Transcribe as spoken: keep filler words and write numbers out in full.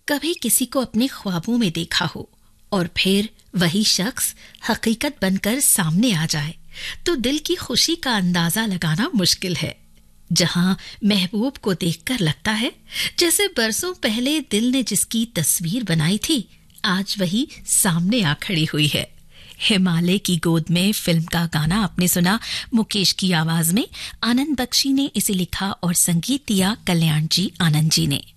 कभी किसी को अपने ख्वाबों में देखा हो और फिर वही शख्स हकीकत बनकर सामने आ जाए तो दिल की खुशी का अंदाजा लगाना मुश्किल है। जहां महबूब को देखकर लगता है जैसे बरसों पहले दिल ने जिसकी तस्वीर बनाई थी आज वही सामने आ खड़ी हुई है। हिमालय की गोद में फिल्म का गाना आपने सुना मुकेश की आवाज में। आनंद बख्शी ने इसे लिखा और संगीत दिया कल्याण जी आनंद जी ने।